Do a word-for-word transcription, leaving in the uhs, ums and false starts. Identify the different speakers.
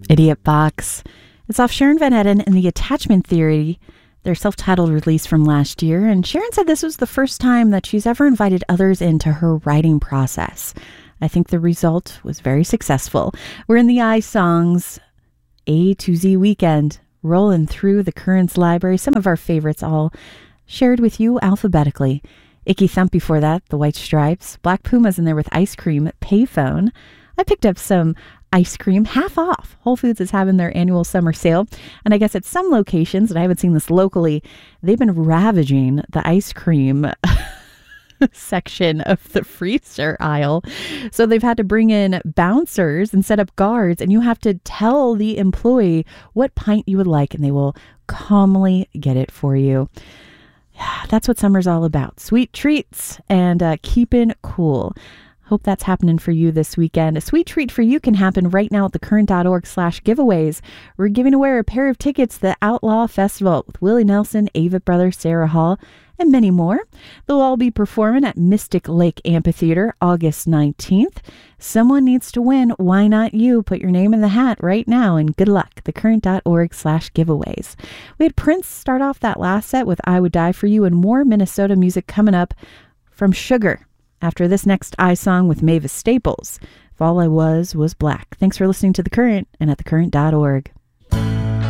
Speaker 1: Idiot Box. It's off Sharon Van Etten and the Attachment Theory, their self-titled release from last year. And Sharon said this was the first time that she's ever invited others into her writing process. I think the result was very successful. We're in the iSongs A to Z weekend, rolling through the Currents library. Some of our favorites all shared with you alphabetically. Icky Thump before that, The White Stripes. Black Puma's in there with Ice Cream, Payphone. I picked up some ice cream half off. Whole Foods is having their annual summer sale. And I guess at some locations, and I haven't seen this locally, they've been ravaging the ice cream section of the freezer aisle. So they've had to bring in bouncers and set up guards, and you have to tell the employee what pint you would like, and they will calmly get it for you. That's what summer's all about. Sweet treats and uh, keeping cool. Hope that's happening for you this weekend. A sweet treat for you can happen right now at thecurrent.org slash giveaways. We're giving away a pair of tickets to the Outlaw Festival with Willie Nelson, Avett Brothers, Sarah Hall, and many more. They'll all be performing at Mystic Lake Amphitheater August nineteenth. Someone needs to win. Why not you? Put your name in the hat right now and good luck. Thecurrent.org slash giveaways. We had Prince start off that last set with I Would Die For You, and more Minnesota music coming up from Sugar after this next iSong with Mavis Staples. If All I Was Was Black. Thanks for listening to The Current and at thecurrent dot org.